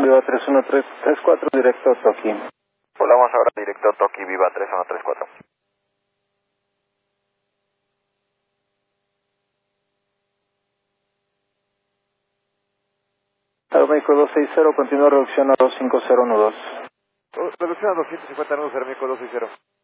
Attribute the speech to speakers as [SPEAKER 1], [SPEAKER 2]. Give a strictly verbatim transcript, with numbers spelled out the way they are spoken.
[SPEAKER 1] Viva tres uno tres cuatro, directo Toki.
[SPEAKER 2] Volamos ahora directo Toki Viva tres uno tres cuatro.
[SPEAKER 1] Aeroméxico doscientos sesenta, continúa reducción a dos cinco cero uno dos.
[SPEAKER 2] Reducción a doscientos cincuenta nudos, Aeroméxico doscientos sesenta.